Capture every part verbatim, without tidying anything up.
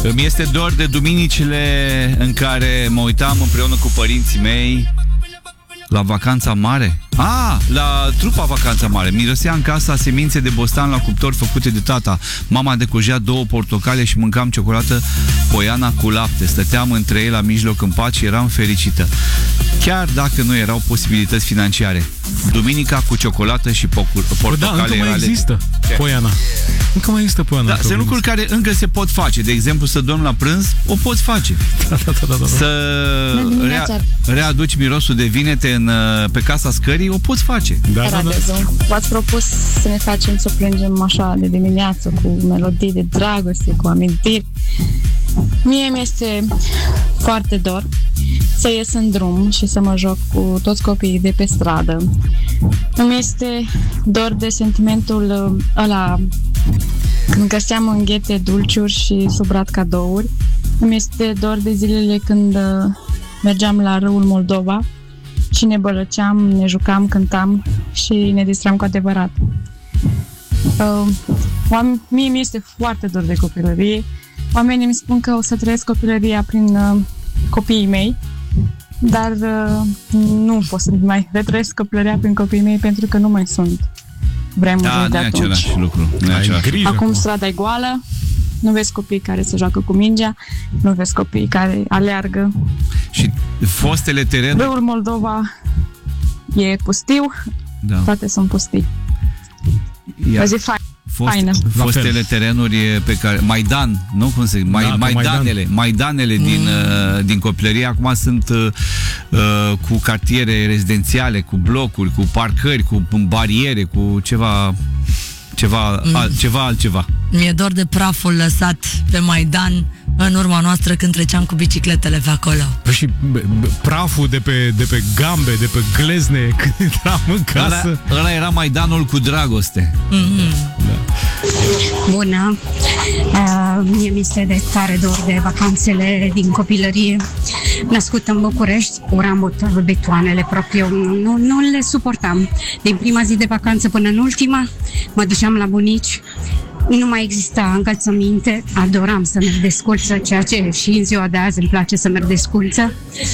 Îmi este dor de duminicile în care mă uitam împreună cu părinții mei la Vacanța Mare. Ah, la trupa Vacanța Mare. Mirosea în casa semințe de bostan la cuptor făcute de tata. Mama decojea două portocale și mâncam ciocolată Poiana cu lapte. Stăteam între ei la mijloc în pat și eram fericită. Chiar dacă nu erau posibilități financiare. Duminica cu ciocolată și portocale. Da, încă mai există Poiana. Încă mai există Poiana. Da, sunt lucruri care încă se pot face. De exemplu, să dormi la prânz, o poți face. Da, da, da, da, da. Să rea, readuci mirosul de vinete în, pe casa scării, o poți face. Da, da, da. V-ați propus să ne facem să plângem așa de dimineață cu melodii de dragoste, cu amintiri. Mie mi-este foarte dor să ies în drum și să mă joc cu toți copiii de pe stradă. Îmi este dor de sentimentul ăla când găseam în ghete dulciuri și subrat cadouri. Îmi este dor de zilele când mergeam la râul Moldova și ne bălăceam, ne jucam, cântam și ne distram cu adevărat. Uh, mie mi este foarte dor de copilărie. Oamenii îmi spun că o să trăiesc copilăria prin uh, copiii mei, dar uh, nu pot să mai retrăiesc copilăria prin copiii mei pentru că nu mai sunt vremurile da, de nu e atunci. același lucru. Nu e același. Acum strada e goală, nu vezi copii care se joacă cu mingea, nu vezi copii care aleargă. Și fostele terenuri... Râul Moldova e pustiu, da. Toate sunt pustii. Iar... Zi fain. Fost, fostele terenuri pe care Maidan, nu cum se Mai, da, Maidanele, Maidan. Maidanele mm. din uh, din copilărie acum sunt uh, cu cartiere rezidențiale, cu blocuri, cu parcări, cu bariere, cu ceva ceva mm. al, ceva altceva. Mi-e dor de praful lăsat pe Maidan în urma noastră când treceam cu bicicletele pe acolo. Păi și praful de pe, de pe gambe, de pe glezne când intram în casă. Ăla, ăla era Maidanul cu dragoste. Mm-hmm. Da. Bună! Uh, mie mi este de tare dor de vacanțele din copilărie. Născut în București, uram betoanele propriu, nu, nu le suportam. Din prima zi de vacanță până în ultima, mă duceam la bunici. Nu mai exista încălțăminte, adoram să merg desculță, ceea ce și în ziua de azi îmi place să merg desculță.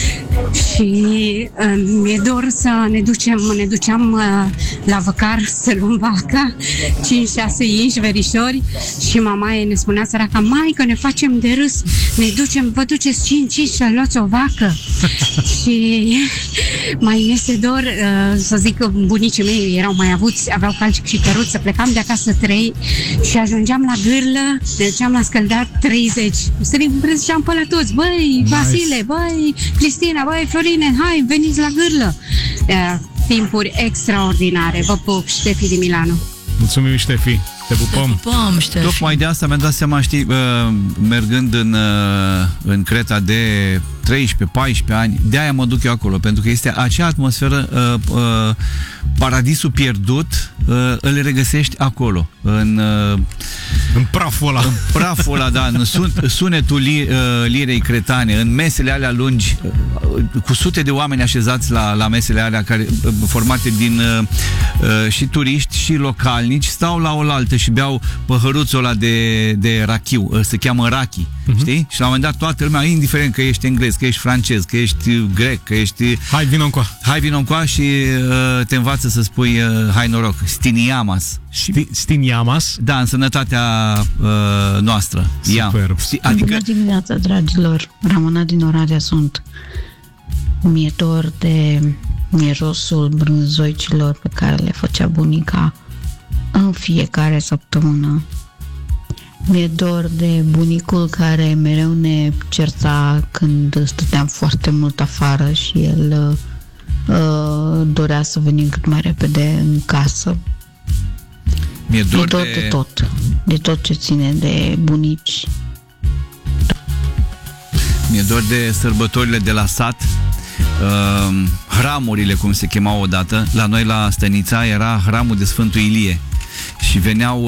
Și uh, mi-e dor să ne ducem, ne duceam uh, la Văcar să luăm vaca, cinci șase inși, verișori, și mama ei ne spunea săraca, mai că ne facem de râs, ne ducem, vă duceți cinci inși să luați o vacă. Și mai este dor, uh, să zic că bunicii mei erau mai avuți, aveau calci și căruță, plecam de acasă trei și ajungeam la Gârlă, ne duceam la Scăldat treizeci. Să ne îmbrățișeam pe la toți, băi, nice. Vasile, băi, Cristina, băi, Florine, hai, veniți la Gârlă. Uh, timpuri extraordinare. Vă pup, Ștefi din Milano. Mulțumim, Ștefi. Te pupăm. Te pupăm, Ștefi. Tocmai de asta mi-am dat seama, știi, mergând în, în Creta de treisprezece paisprezece ani, de aia mă duc eu acolo, pentru că este acea atmosferă, uh, uh, paradisul pierdut, uh, îl regăsești acolo, în, uh, în praful ăla. În praful ăla, da, în sun, sunetul li, uh, lirei cretane, în mesele alea lungi, uh, cu sute de oameni așezați la, la mesele alea, care, uh, formate din uh, uh, și turiști și localnici, stau la oaltă și beau păhăruțul ăla de, de rachiu, uh, se cheamă rachi, uh-huh. Știi? Și la un moment dat toată lumea, indiferent că ești englez, că ești francez, că ești grec, că ești... Hai, vino încoa. Hai, vino încoa și uh, te învață să spui uh, hai noroc. Stiniamas. Sti, stiniamas? Da, în sănătatea uh, noastră. Super. Adică... Bună dimineața, dragilor. Ramona din Oradea sunt. Mi-e dor de mirosul brânzoicilor pe care le făcea bunica în fiecare săptămână. Mi-e dor de bunicul care mereu ne certa când stăteam foarte mult afară și el uh, dorea să venim cât mai repede în casă. Mi-e dor, Mi-e dor de... de tot, de tot ce ține de bunici. Mi-e dor de sărbătorile de la sat, uh, hramurile, cum se chemau odată. La noi la Stănița era hramul de Sfântul Ilie și veneau